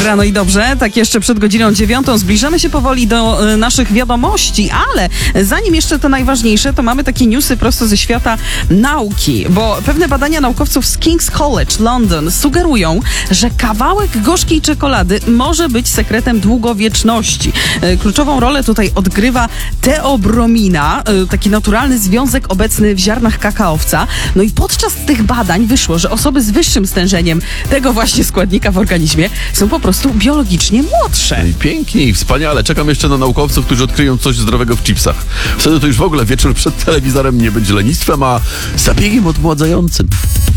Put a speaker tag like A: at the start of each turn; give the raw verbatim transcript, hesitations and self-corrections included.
A: Rano i dobrze, tak jeszcze przed godziną dziewiątą zbliżamy się powoli do y, naszych wiadomości, ale zanim jeszcze to najważniejsze, to mamy takie newsy prosto ze świata nauki, bo pewne badania naukowców z King's College London sugerują, że kawałek gorzkiej czekolady może być sekretem długowieczności. Y, kluczową rolę tutaj odgrywa teobromina, y, taki naturalny związek obecny w ziarnach kakaowca. No i podczas tych badań wyszło, że osoby z wyższym stężeniem tego właśnie składnika w organizmie są po prostu biologicznie młodsze.
B: I pięknie i wspaniale. Czekam jeszcze na naukowców, którzy odkryją coś zdrowego w chipsach. Wtedy to już w ogóle wieczór przed telewizorem nie będzie lenistwem, a zabiegiem odmładzającym.